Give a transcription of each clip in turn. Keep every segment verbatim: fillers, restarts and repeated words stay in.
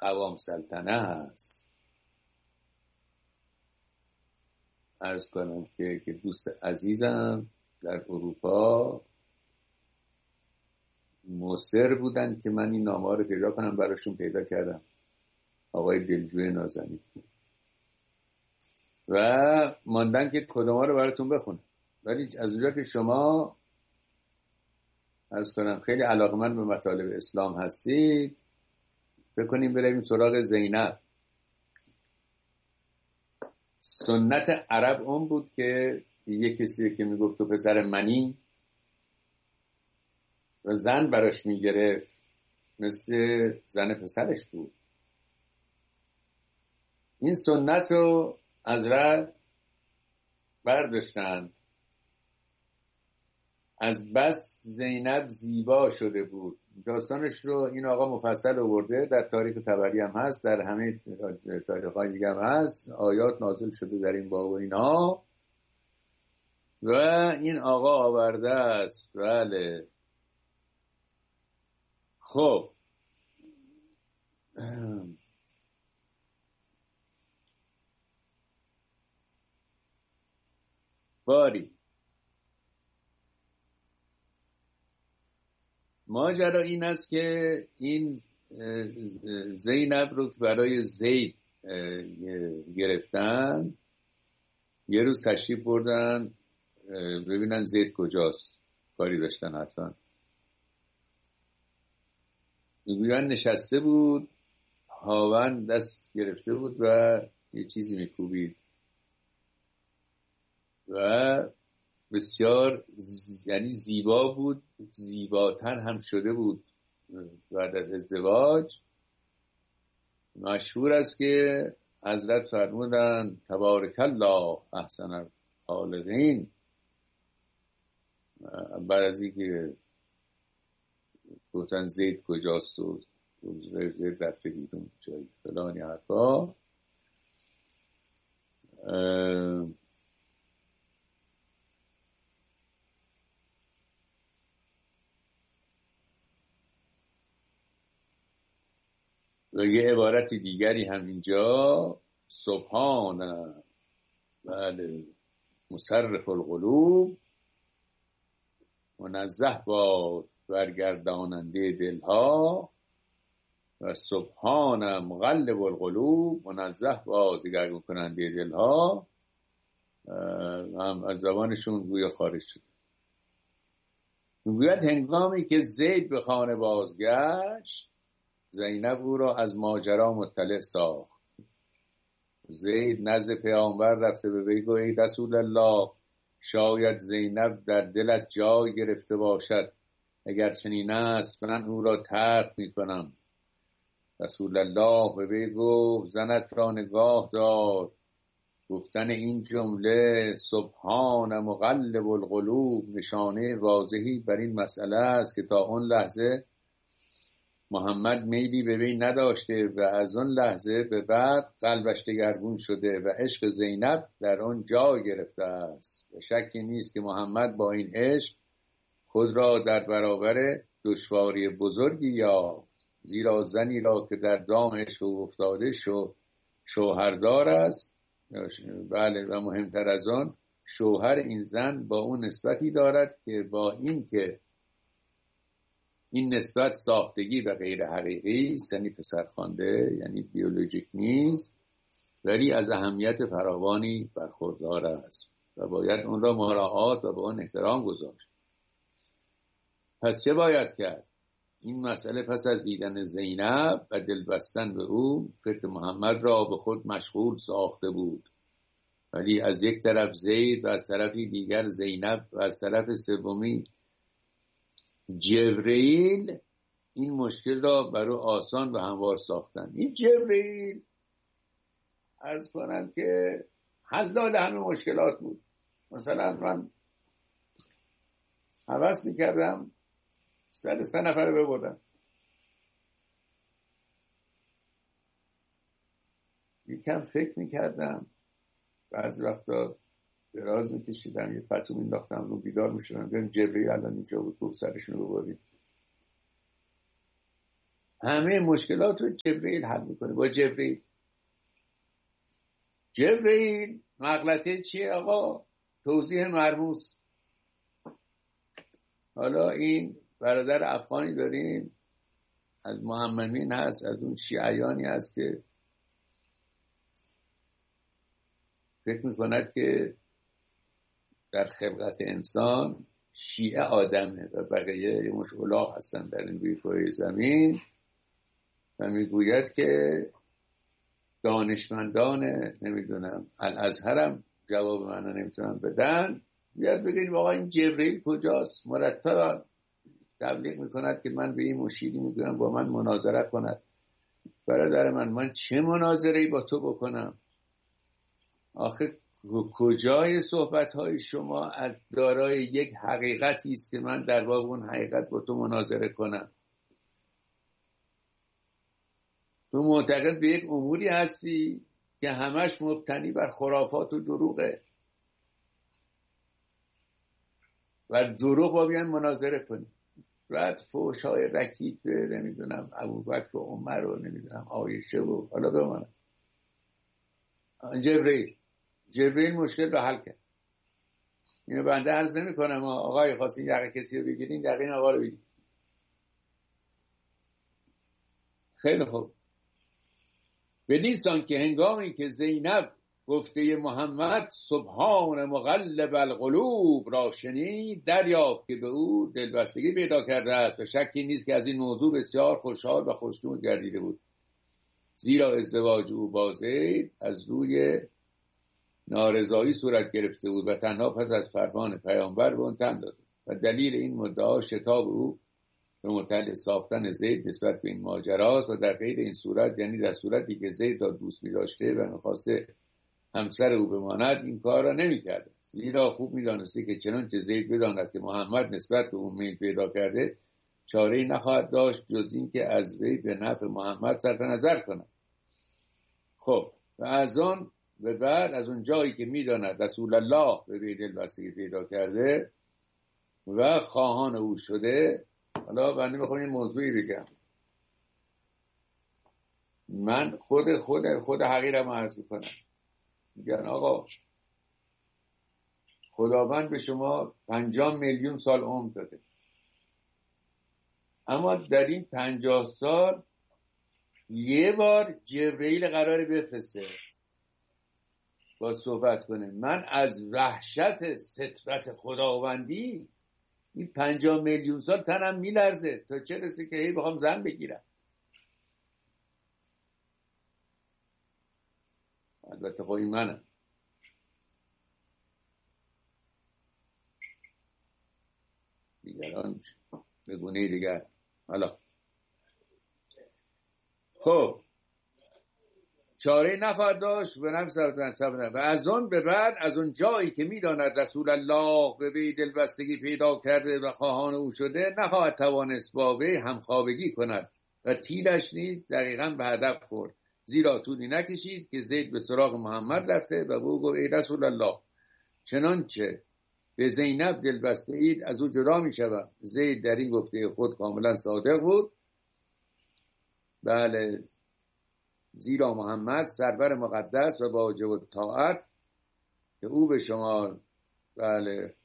قوام سلطنه هست. عرض کنم که که دوست عزیزم در اروپا مصر بودن که من این نامه رو پیدا کنم، براشون پیدا کردم. آقای دلجوی نازنین و ماندن که کدوما رو براتون بخونم. ولی از اونجا که شما عرض کنم خیلی علاقمند به مطالب اسلام هستید، بکنیم بریم سراغ زینب. سنت عرب اون بود که یه کسی که میگفت تو پسر منی و زن براش میگرفت، مثل زن پسرش بود. این سنت رو حضرت برداشتند. از بس زینب زیبا شده بود. داستانش رو این آقا مفصل آورده، در تاریخ طبری هم هست، در همه تاریخ‌های دیگه هم هست، آیات نازل شده در این باب و اینها و این آقا آورده است. بله خب باری ماجرا این است که این زینب رو برای زید گرفتن، یه روز تشریف بردن ببینن زید کجاست، کاری داشتن حتما. میگوین نشسته بود، هاون دست گرفته بود و یه چیزی میکوبید و بسیار ز... یعنی زیبا بود، زیباتر هم شده بود بعد از ازدواج. مشهور است که حضرت فرمودن تبارک الله احسن الخالقین، بعد از اینکه گفتن زید کجاست و زید رفته بیرون جایی فلانی حرفا، و یه عبارت دیگری هم اینجا سبحان بله مصرف القلوب، منزه باد برگرداننده دلها، و سبحان مغلب القلوب، منزه باد دگرگون کننده دلها، هم از زبانشون گویا خارج شد. میگوید هنگامی که زید به خانه بازگشت، زینب او را از ماجرا مطلع ساخت. زید نزد پیامبر رفته به وی گفت ای رسول الله، شاید زینب در دلت جای گرفته باشد، اگر چنین است من او را ترک می کنم. رسول الله به وی گفت زنت را نگاه دار. گفتن این جمله سبحان مقلب القلوب نشانه واضحی بر این مسئله است که تا اون لحظه محمد میلی به وی نداشته و از اون لحظه به بعد قلبش دگرگون شده و عشق زینب در اون جا گرفته است. و شکی نیست که محمد با این عشق خود را در برابر دشواری بزرگی یافت، زیرا زنی را که در دام عشق افتاده شو شوهردار است. بله و مهمتر از آن شوهر این زن با اون نسبتی دارد که با این که این نسبت ساختگی و غیر حقیقی سنی پسرخوانده یعنی بیولوژیک نیست، ولی از اهمیت فراوانی برخوردار است و باید اون را مراعات و با اون احترام گذاشت. پس چه باید کرد؟ این مسئله پس از دیدن زینب و دل بستن به او فکر محمد را به خود مشغول ساخته بود، ولی از یک طرف زید و از طرفی دیگر زینب و از طرف سومی جبرئیل این مشکل را برای آسان و هموار ساختن. این جبرئیل عرض کنم که حلال همه مشکلات بود. مثلا من حوض میکردم سر سه نفر ببردم، یکم فکر میکردم، بعضی وقتا دراز میکشیدم، یه پتو مینداختم رو بیدار میشدم، ببین جبرئیل الان اینجا بود گفت سرشونو ببرید. همه مشکلات رو جبرئیل حل میکنه. با جبرئیل جبرئیل مغلطه چیه آقا؟ توضیح مرموز. حالا این برادر افغانی داریم از محمدین هست، از اون شیعیانی هست که فکر میکند که در خلقت انسان شیعه آدمه و بقیه مش الاغ هستن در این روی کره زمین و میگوید که دانشمندان نمیدونم الازهرم جواب منو نمیتونن بدن، بیاد بگید واقعا این جبرئیل کجاست؟ مرتب تبلیغ میکند که من به این مشیری میگویم با من مناظره کند. برادر من من چه مناظره‌ای با تو بکنم؟ آخه کجای صحبت‌های شما از دارای یک حقیقتی است که من در باب اون حقیقت با تو مناظره کنم؟ تو معتقد به یک اموری هستی که همش مبتنی بر خرافات و دروغه و دروغ با بیان مناظره کنی. بعد فحش‌های رکیک نمیدونم ابوبکر و عمر و نمیدونم عایشه و حالا بمانه. جبرئیل جبرئیل مشکل رو حل کرد. اینو بنده عرض نمی کنم آقای خواستین یقه کسی رو بگیرین یقین آقا رو بگیرین. خیلی خوب. بدین سان که هنگامی که زینب گفته محمد سبحان مقلب القلوب را شنید، دریافت که به او دلبستگی پیدا کرده است و شکی نیست که از این موضوع بسیار خوشحال و خوشنود گردیده بود، زیرا ازدواج او با زید از روی نارضایی صورت گرفته بود و تنها پس از فرمان پیامبر به اون تن داد و دلیل این مدعا شتاب او به مطلع ساختن زید نسبت به این ماجراست و در غیر این صورت، یعنی در صورتی که زید را دوست می داشته و می‌خواسته همسر او بماند، این کار را نمی کرده، زیرا خوب می دانسته که چنانچه زید بداند که محمد نسبت به اون میل پیدا کرده چاره‌ای نخواهد داشت جز این که از وی به نفع محمد صرف نظر کند. خب و از آن به بعد از اون جایی که می داند رسول الله به وی دلبستگی پیدا کرده و خواهان او شده، حالا بنده میخوام این موضوعی بگم. من خود خود خود حقیرم عرض میکنم. میگن آقا خداوند به شما پنجاه میلیون سال عمر داده، اما در این پنجاه سال یه بار جبرئیل قراره بفرسته با صحبت کنه. من از وحشت سترت خداوندی این پنجاه میلیون سال تنم میلرزه تا چه رسه که هی بخوام زن بگیرم. البته خب این منم. دیگران به گونه دیگر. حالا خب چاره نخواهد داشت به نفس و از آن به بعد از اون جایی که میداند رسول الله به وی دلبستگی پیدا کرده و خواهان او شده، نخواهد توانست با وی همخوابگی کند و تیلش نیز دقیقاً به هدف خورد، زیرا طولی نکشید که زید به سراغ محمد رفته و به او گفت ای رسول الله، چنانچه به زینب دلبسته اید از او جدا می شود. زید در این گفته خود کاملا صادق بود. بله، زیرا محمد سرور مقدس و واجب الطاعت که او به شمار بله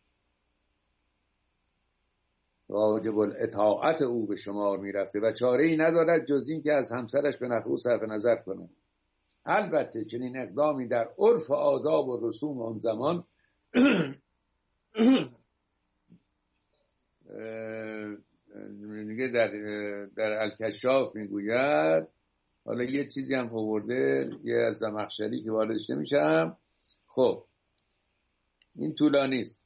واجب الاطاعت او به شمار می رفته و چاره ای ندارد جز این که از همسرش به نفع او صرف نظر کنه. البته چنین اقدامی در عرف و آداب و رسوم آن زمان میگه در در الکشاف میگوید، حالا یه چیزی هم آورده یه از زمخشری که واردش نمیشم. خب این طولانی است،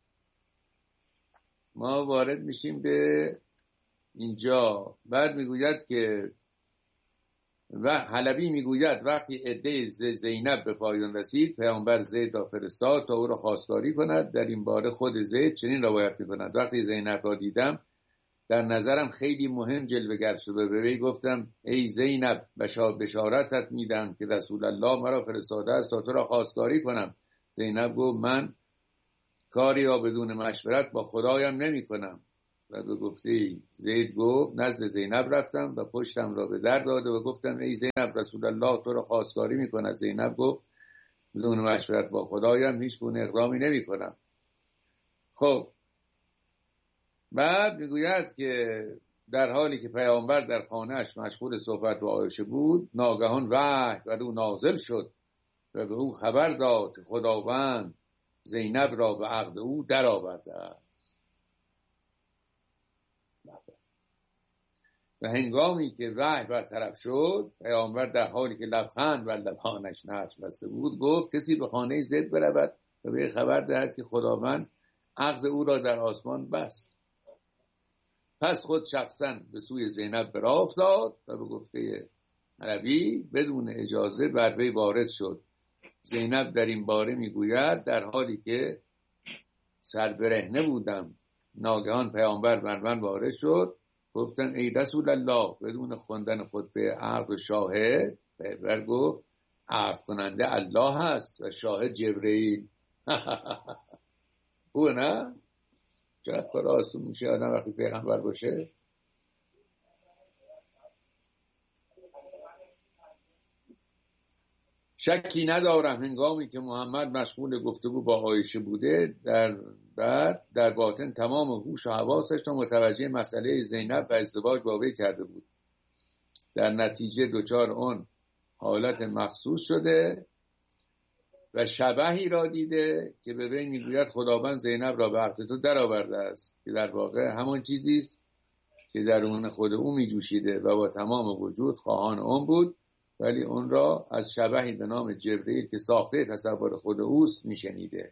ما وارد میشیم به اینجا. بعد میگوید که و حلبی میگوید وقتی عده زینب به پایان رسید، پیامبر زید را فرستاد تا او را خواستگاری کند. در این باره خود زید چنین روایت میکند: وقتی زینب را دیدم در نظرم خیلی مهم جلوه‌گر شد و به وی گفتم ای زینب، بشارتت میدم که رسول الله مرا فرستاده است تا تو را خواستگاری کنم. زینب گفت من کاری را بدون مشورت با خدایم نمی کنم و به گفته زید گفت نزد زینب رفتم و پشتم را به در داده و گفتم ای زینب رسول الله تو را خواستگاری میکند. زینب گفت بدون مشورت با خدایم هیچ گونه اقدامی نمی کنم. خب بعد میگوید که در حالی که پیامبر در خانهش مشغول صحبت با عایشه بود ناگهان وحی بر او نازل شد و به او خبر داد که خداوند زینب را به عقد او در آورده است. و هنگامی که وحی برطرف شد پیامبر در حالی که لبخند بر لبانش نقش بسته بود گفت کسی به خانه زید برود و به خبر دهد که خداوند عقد او را در آسمان بست. پس خود شخصا به سوی زینب براه افتاد و به گفته عربی بدون اجازه بر وی وارد شد. زینب در این باره میگوید در حالی که سربرهنه بودم ناگهان پیامبر بر من وارد شد. گفتن ای رسول الله بدون خوندن خطبه عقد و شاهد. پیامبر گفت عقد کننده الله هست و شاهد جبرئیل. خوبه نه؟ چقدر کار آسون میشه آدم وقتی پیغمبر باشه. شکی ندارم هنگامی که محمد مشغول گفتگو با عایشه بوده در بعد در باطن تمام هوش و حواسش را متوجه مسئله زینب و ازدواج با وی کرده بود. در نتیجه دچار اون حالت مخصوص شده و شبحی را دیده که به وی میگوید خداوند زینب را به عقد تو در آورده است که در واقع همان چیزی است که درون خود او میجوشیده و با تمام وجود خواهان اون بود ولی اون را از شبحی به نام جبرئیل که ساخته تصور خود اوست میشنیده.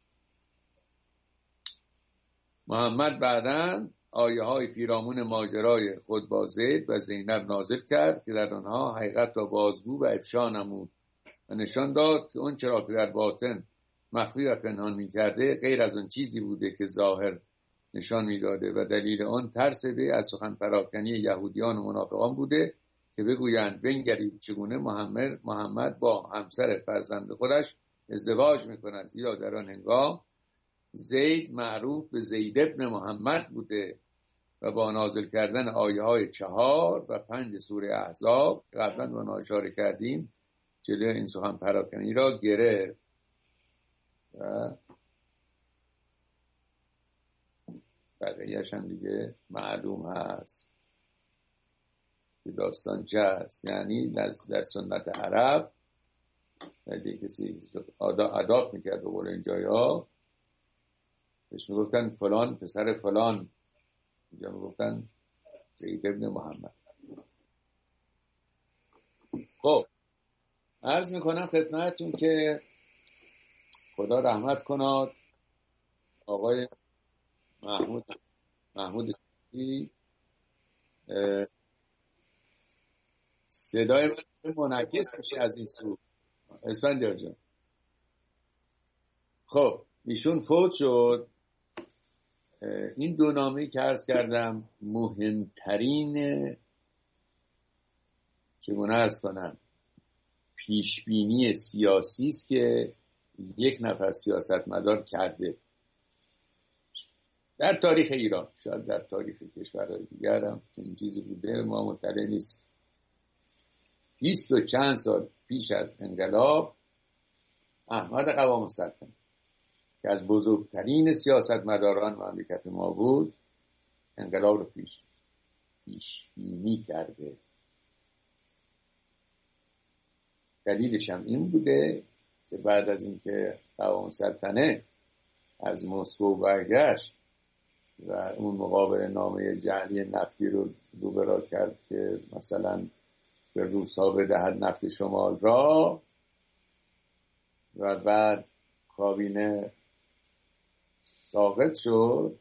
محمد بعداً آیه های پیرامون ماجرای خود با زید و زینب نازل کرد که در آنها حقیقت را بازگو و افشا نمود و نشان داد که اون چرا که در باطن مخفی و پنهان می‌کرده غیر از اون چیزی بوده که ظاهر نشان می‌داده و دلیل آن ترس به از سخن پراکنی یهودیان و منافقان بوده که بگویند بنگرید چگونه محمد محمد با همسر فرزند خودش ازدواج می‌کند، زیرا در آن هنگام زید معروف به زید ابن محمد بوده و با نازل کردن آیه های چهار و پنج سوره احزاب قبلا با اشاره کردیم جلوی این سخن پراکنی را گرفت. و بقیه‌اش هم دیگه معلوم هست که داستان چه هست. یعنی در سنت عرب اگه کسی اداپ میکرد به قول این جایا بهش میگفتن فلان پسر فلان، اینجا میگفتن زید ابن محمد. خب عرض میکنم خدمتتون که خدا رحمت کناد آقای محمود محمود صدای من منعکس میشه از این سو اسفندیار جان. خب ایشون فوت شد. این دو نامه‌ای که عرض کردم مهمترین چگونه عرض کنم پیشبینی سیاسی است که یک نفر سیاستمدار کرده در تاریخ ایران، شاید در تاریخ کشورهای دیگر هم این چیزی بوده ما مطلع نیست. بیست و چند سال پیش از انقلاب احمد قوام السلطنه که از بزرگترین سیاستمداران مملکت ما بود انقلاب رو پیش پیش بینی کرده. دلیلش هم این بوده که بعد از اینکه قوام السلطنه از مسکو برگشت و اون مقابل نامه جعلی نفتی رو دوباره کرد که مثلا به روس‌ها بدهد نفت شمال را و بعد کابینه ساقط شد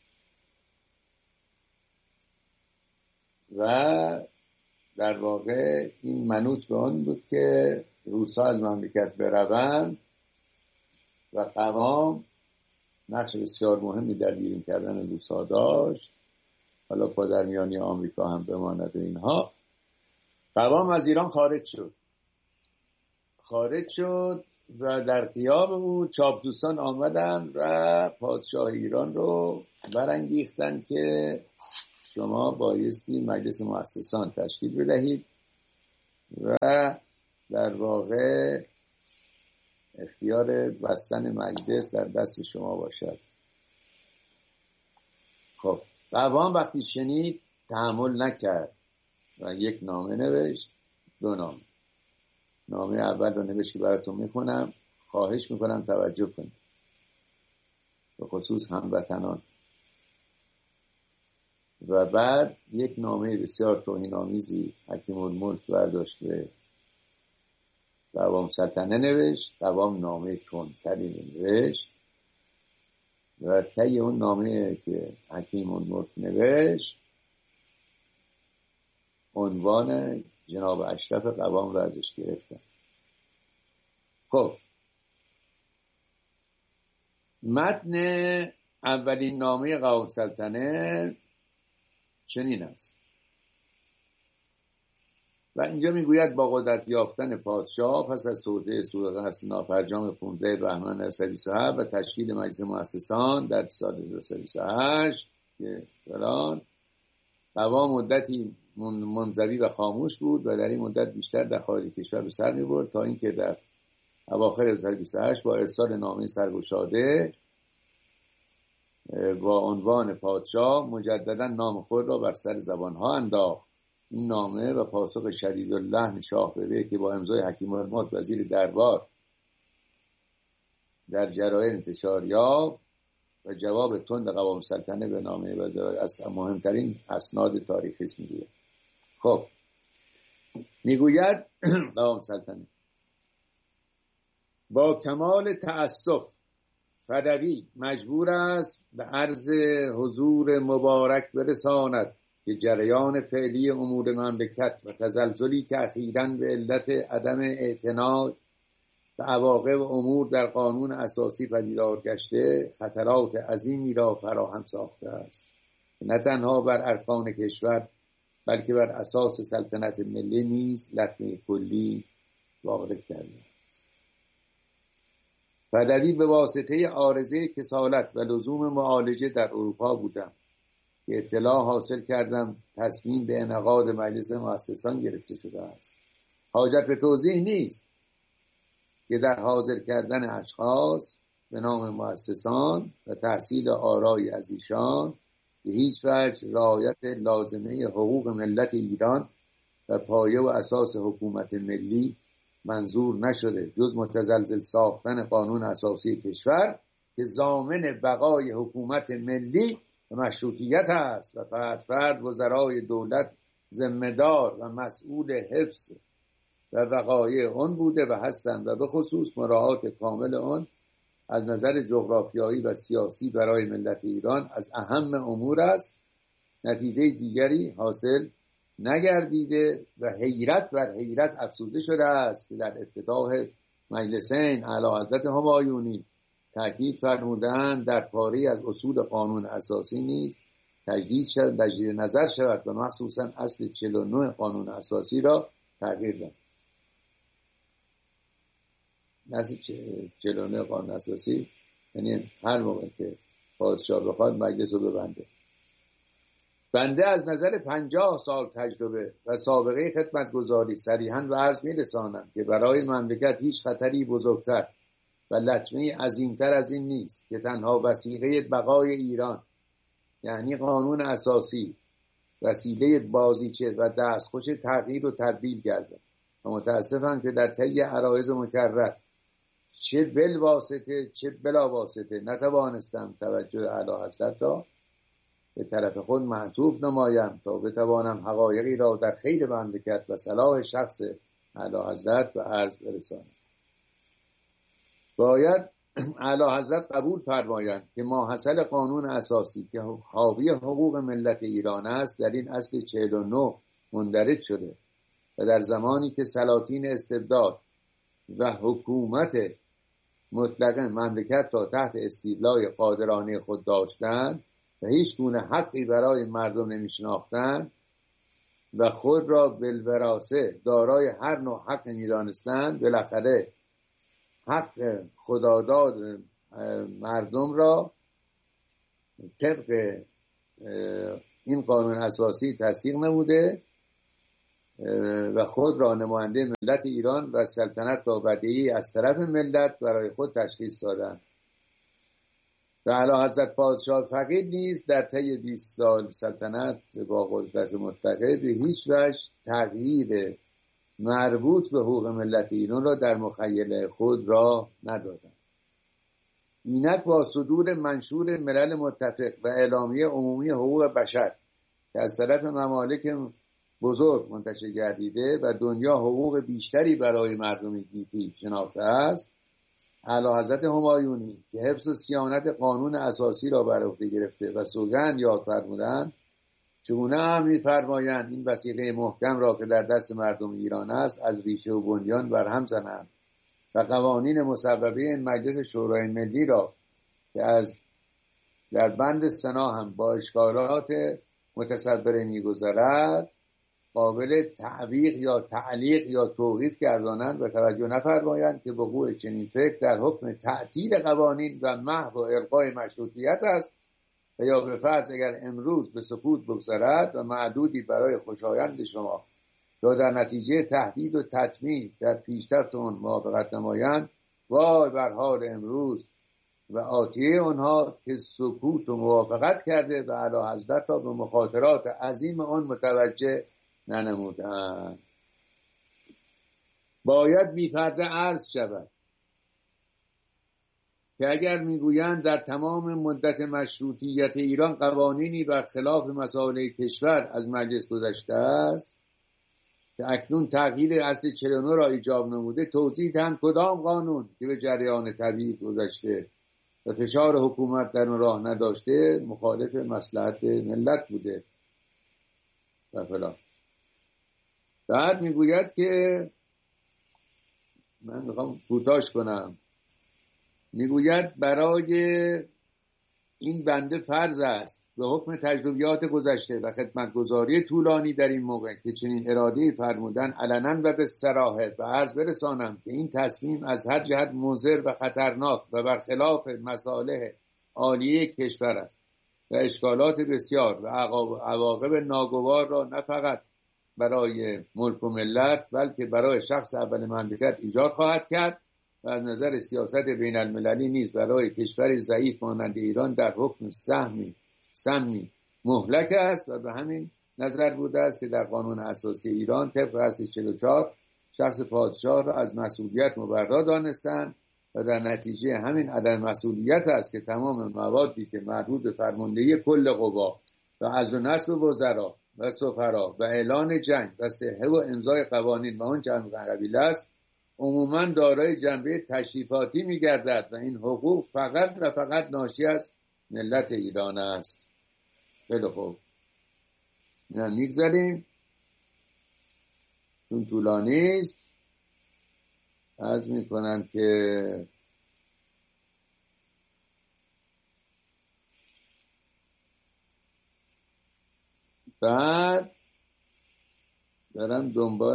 و در واقع این منوط به آن بود که روس‌ها از مملکت بروند و قوام نقش بسیار مهمی در بیرون کردن روس‌ها داشت، حالا پادرمیانی آمریکا هم بماند اینها. قوام از ایران خارج شد خارج شد و در غیاب او چاپلوسان آمدن و پادشاه ایران رو برانگیختن که شما بایستی مجلس مؤسسان تشکیل بدهید و در واقع اختیار بستن مجلس در دست شما باشد. خب قوام وقتی شنید تحمل نکرد و یک نامه نوشت، دو نامه. نامه اول رو نوشت که براتون میخونم، خواهش میکنم توجه کنید، به خصوص هموطنان. و بعد یک نامه بسیار توهین‌آمیزی حکیم الملک برداشت به قوام سلطنه نوشت. قوام نامه تندتری نوشت و طی اون نامه که حکیم الملک نوشت عنوان جناب اشرف قوام رو ازش گرفتن. خب متن اولین نامه قوام سلطنه چنین است و اینجا میگوید با قدرت یافتن پادشاه پس از توطئه صورت ناپرجام پانزده بهمن هزار و سیصد و بیست و هفت و تشکیل مجلس مؤسسان در سال هزار و سیصد و بیست و هشت که فلان، قوام مدتی منزوی و خاموش بود و در این مدت بیشتر در خارج کشور به سر می‌برد تا اینکه در اواخر هزار و سیصد و بیست و هشت با ارسال نامه سرگشاده با عنوان پادشاه مجددا نام خود را بر سر زبانها انداخت. این نامه و پاسخ شدیداللحن شاه به وی که با امضای حکیم الملک وزیر دربار در جراید انتشار یافت و جواب تند قوام سلطنه به نامه وزیر از مهمترین اسناد تاریخی است میگوید. خب میگوید قوام سلطنه با کمال تأسف فدوی مجبور است به عرض حضور مبارک برساند که جریان فعلی امور مملکت و تزلزلی که اخیراً به علت عدم اعتناد به عواقب امور در قانون اساسی پدیدار گشته خطرات عظیمی را فراهم ساخته است، نه تنها بر ارکان کشور بلکه بر اساس سلطنت ملی نیز لطمه کلی وارد کرده است. فدوی به واسطه عارضه کسالت و لزوم معالجه در اروپا بودم که اطلاع حاصل کردم تصمیم به انعقاد مجلس مؤسسان گرفته شده است. حاجت به توضیح نیست که در حاضر کردن اشخاص به نام مؤسسان و تحصیل آرای از ایشان به هیچ وجه رعایت لازمه حقوق ملت ایران و پایه و اساس حکومت ملی منظور نشده جز متزلزل ساختن قانون اساسی کشور که ضامن بقای حکومت ملی و مشروطیت است و فرد فرد وزرای دولت ذمه‌دار و مسئول حفظ و وقایع آن بوده و هستند و به خصوص مراعات کامل آن از نظر جغرافیایی و سیاسی برای ملت ایران از اهم امور است. نتیجه دیگری حاصل نگردیده و حیرت بر حیرت افزوده شده است که در افتتاح مجلسین اعلی حضرت همایونی تأکید فرمودند در پاره از اصول قانون اساسی نیز تجدید شد تجدید نظر شود و مخصوصا اصل چهل و نه قانون اساسی را تغییر داد. اصل چهل و نه قانون اساسی یعنی هر موقع که پادشاه بخواد مجلس رو ببنده. بنده از نظر پنجاه سال تجربه و سابقه خدمتگزاری صریحاً به عرض می‌رسانم که برای مملکت هیچ خطری بزرگتر و لطمه عظیمتر از این نیست که تنها وسیله بقای ایران یعنی قانون اساسی وسیله بازیچه و دستخوش تغییر و تبدیل گردد و متاسفم که در طی عرایض مکرر چه بالواسطه چه بلا واسطه نتوانستم توجه اعلی حضرت را به طرف خود معطوف نمایم تا بتوانم حقایقی را در خیر مملکت و صلاح شخص اعلی حضرت به عرض برسانم. باید اعلی حضرت قبول فرمایند که ماحصل قانون اساسی که حاوی حقوق ملت ایران است در این اصل چهل و نه مندرج شده و در زمانی که سلاطین استبداد و حکومت مطلقه مملکت را تحت استیلای قادرانه خود داشتند و هیچ گونه حقی برای مردم نمی‌شناختند و خود را بالوراثه دارای هر نوع حق می‌دانستند، بالاخره حق خداداد مردم را طبق این قانون اساسی تصدیق نموده و خود را نماینده ملت ایران و سلطنت را بدیعی از طرف ملت برای خود تشخیص دادند. و اعلیحضرت پادشاه فقید نیز در طی بیست سال سلطنت با قدرت مطلقه به هیچ وجه تغییر مربوط به حقوق ملت ایران را در مخیله خود را ندادند. اینک با صدور منشور ملل متفق و اعلامیه عمومی حقوق بشر که از طرف ممالک بزرگ منتشر گردیده و دنیا حقوق بیشتری برای مردم گیتی شناخته است، اعلیحضرت همایونی که حفظ و صیانت قانون اساسی را بر عهده گرفته و سوگند یاد فرمودند، چگونه هم می‌فرمایند این وثیقه محکم را که در دست مردم ایران است از ریشه و بنیان برهم زنند و قوانین مصوبه این مجلس شورای ملی را که از در بند سنا هم با اشکالات متصوره می‌گذرد قابل تعویق یا تعلیق یا توقیف گردانند و توجه نفرمایند که وقوع چنین فکر در حکم تعطیل قوانین و محو و الغای مشروطیت است و یا به فرض اگر امروز به سکوت بگذرد و معدودی برای خوشایند شما یا در نتیجه تهدید و تطمیع در پیشرفت آن موافقت نمایند، وای بر حال امروز و آتیه آنها که سکوت و موافقت کرده و اعلیحضرت را به مخاطرات عظیم آن متوجه ننمودند. باید بی پرده عرض شود که اگر میگویند در تمام مدت مشروطیت ایران قوانینی بر خلاف مصالح کشور از مجلس گذشته است که اکنون تغییر اصل چهل و نه را ایجاب نموده، توضیح دهند کدام قانون که به جریان طبیعی گذشته و فشار حکومت در آن راه نداشته مخالف مصلحت ملت بوده و فلان. بعد میگوید که من میخوام کوتاش کنم، میگوید برای این بنده فرض است به حکم تجربیات گذشته و خدمتگزاری طولانی در این موقع که چنین اراده‌ای فرمودن علنا و به صراحت و عرض برسانم که این تصمیم از هر جهت مضر و خطرناک و برخلاف مصالح عالیه کشور است و اشکالات بسیار و عواقب ناگوار را نه فقط برای ملک و ملت بلکه برای شخص اول مملکت ایجاد خواهد کرد و از نظر سیاست بین المللی نیز برای کشور ضعیف مانند ایران در حکم سهمی سمی مهلک است و به همین نظر بوده است که در قانون اساسی ایران طبق اصل چهل و چهار شخص پادشاه را از مسئولیت مبرا دانستند و در نتیجه همین عدم مسئولیت است که تمام موادی که مربوط به فرماندهی کل قوا و عزل و نصب وزرا و سفرا و اعلان جنگ و صحه و امضای قوانین و آن چند قبیله است عموماً دارای جنبه تشریفاتی می‌گردد و این حقوق فقط و فقط ناشی از ملت ایران است. خیلی خوب، اینا میگذاریم چون طولانی است. عرض میکنم که بعد دارم دنبال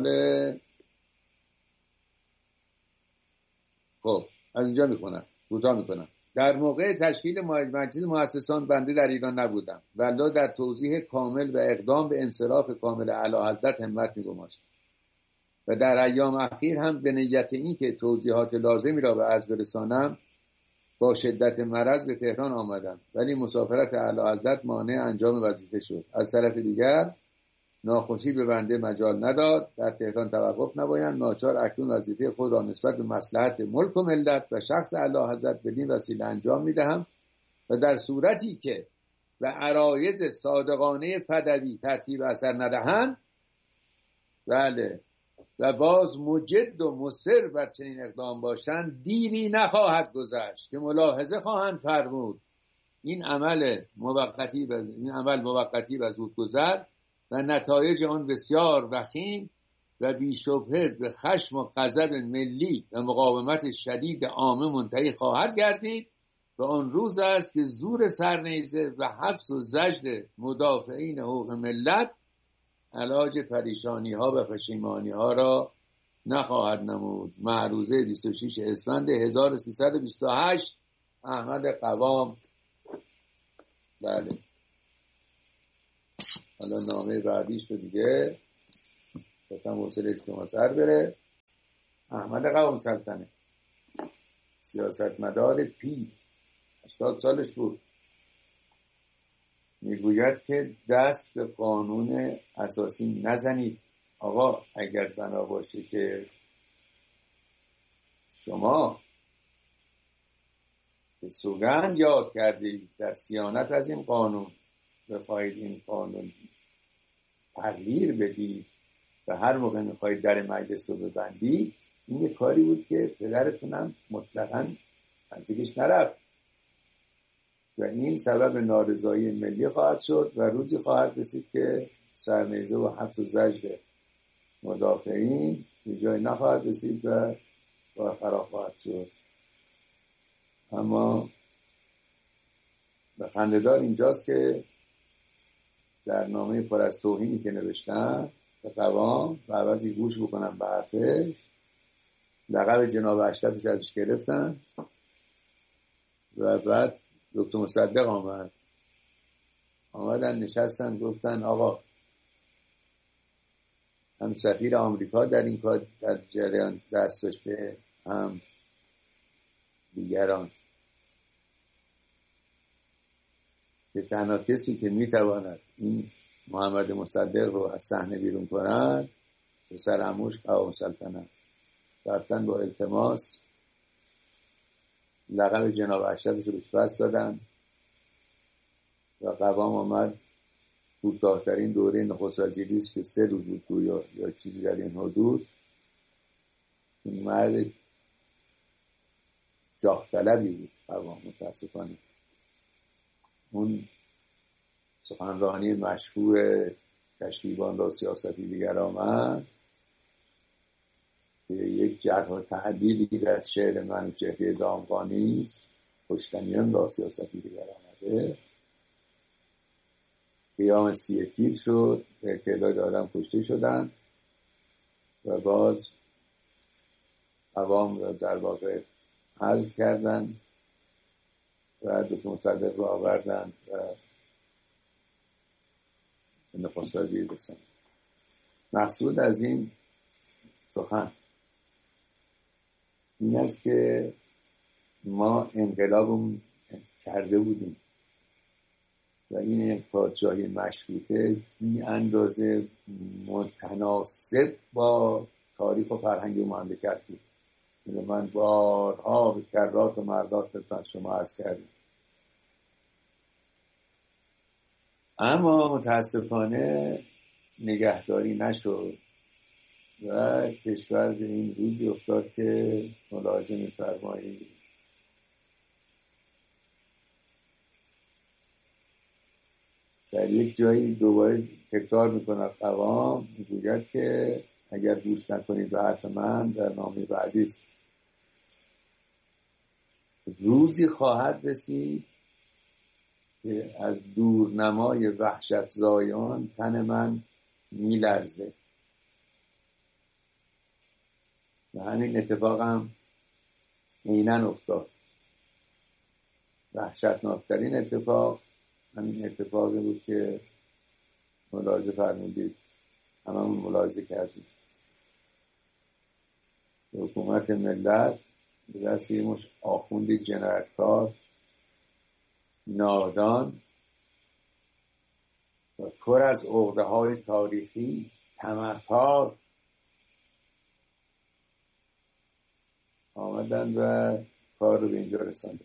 خب از اینجا میکنم کوتاه میکنم. در موقع تشکیل مجلس مؤسسان بنده در ایران نبودم ولی در توضیح کامل و اقدام به انصراف کامل اعلیحضرت همت میگماشتم و در ایام اخیر هم به نیت این که توضیحات لازمی را به عرض برسانم با شدت مرض به تهران آمدم، ولی مسافرت اعلیحضرت مانع انجام وظیفه شد. از طرف دیگر ناخوشی به بنده مجال نداد در تهران توقف نبایند، ناچار اکنون وظیفه خود را نسبت به مصلحت ملک و ملت و شخص اعلیحضرت بدین وسیله انجام میدهم و در صورتی که و عرایض صادقانه پدوی ترتیب اثر ندهند بله و باز مجد و مصر بر چنین اقدام باشند دیری نخواهد گذشت که ملاحظه خواهند فرمود این عمل موقتی و این عمل موقتی و زودگذر و نتایج آن بسیار وخیم و بی‌شبهه به خشم و غضب ملی و مقاومت شدید عامه منتهی خواهد گردید و آن روز است که زور سرنیزه و حبس و زجر مدافعین حقوق ملت علاج پریشانی ها و پشیمانی ها را نخواهد نمود. معروضه بیست و شش اسفند هزار و سیصد و بیست و هشت. احمد قوام. بله حالا نامه بعدیش رو دیگه بتم وصلش شما سر بره. احمد قوام سلطنه، سیاستمدار پی، هشتاد سالش بود، میگوید که دست به قانون اساسی نزنید. آقا اگر بنا باشه که شما به سوگند یاد کردید در صیانت از این قانون بخواهید این قانون تغییر بدید و هر موقع میخواهید در مجلس رو ببندید، این یه کاری بود که پدرتونم مطلقاً نزدیکش نرفت و این سبب نارضایی ملی خواهد شد و روزی خواهد رسید که سرنیزه و حبس و زجر مدافعین به جای نخواهد رسید و با خراب خواهد شد. اما به خنده‌دار اینجاست که در نامه پر از توهینی که نوشتن به قوام و عوضی گوش بکنم به حرفش، لقب جناب اشرفش ازش گرفتن و بعد دکتر مصدق آمد آمدن نشستن گفتن آقا هم سفیر آمریکا در این کار در جریان دست داشته، هم دیگران، که تنها کسی که میتواند این محمد مصدق رو از صحنه بیرون کند پسر عموش قوام سلطنه. رفتن با التماس لقب جناب اشرفش رو بهش پس دادن و قوام آمد. کوتاه‌ترین دوره نخست وزیری است که سه روز بود گویا یا چیزی در این حدود. این مرد جاه طلبی بود قوام متاسفانه. اون سخنرانی مشهور کشتیبان را سیاستی دیگر آمد که یک جرح و تعدیلی در شعر منوچهر دامغانی است، کشتنیان را سیاستی دیگر آمده. قیام سی تیر شد، به تعداد آدم کشته شدن و باز قوام را در واقع حذف کردن و دکتر مصدق رو آوردن و به نخست وزیر رساندن. مقصود از این سخن این است که ما انقلاب کرده بودیم و این پادشاهی مشروطه بی اندازه متناسب با تاریخ و فرهنگ و مملکت بود. من بارها به کرات و مردات خدمت شما عرض کردم. اما متاسفانه نگهداری نشد و کشور به این روزی افتاد که ملاحظه می‌فرمایید در یک جایی دوباره تکرار میکنه قوام، میگوید که اگر گوش نکنید به حرف من در نامه بعدی است، روزی خواهد رسید که از دورنمای وحشت زایان تن من میلرزه. و همین اتفاق هم عیناً افتاد. وحشتناکترین اتفاق همین اتفاقی بود که ملاحظه فرمودید، هممون ملاحظه کردیم. حکومت ملت به دست یه مش آخوندی جنایتکار نادان و پر از عقده‌های تاریخی طمع‌کار آمدن و کار رو به اینجا رساندن.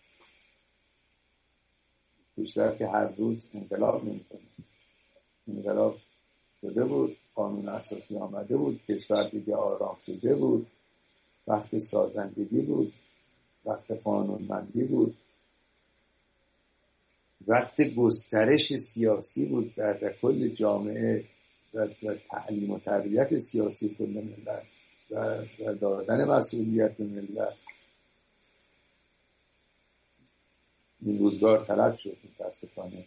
کشور که هر روز انقلاب نمی‌کنه. انقلاب شده بود، قانون اساسی آمده بود، کشور دیگه آرام شده بود، وقت سازندگی بود، وقت قانونمندی بود، وقت گسترش سیاسی بود در, در کل جامعه و تعلیم و تربیت سیاسی کل ملت و در دادن مسئولیت به ملت. این روزگار طلب شد متاسفانه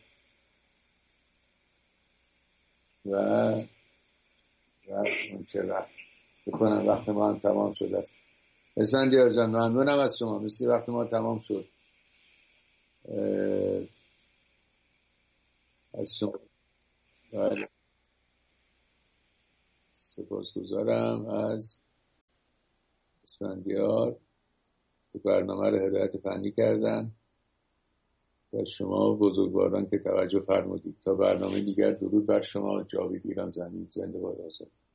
و و اون چه رفت بکنم وقت ما هم تمام شده است. اسفندیار جان ممنونم از شما، مثل وقت ما تمام شد. از شما بله سپاسگزارم از اسفندیار که برنامه رو هدایت فنی کردن و شما بزرگواران که توجه فرمودید. تا برنامه دیگر درود بر شما. جاوید ایران زمین زنده باد آزاد.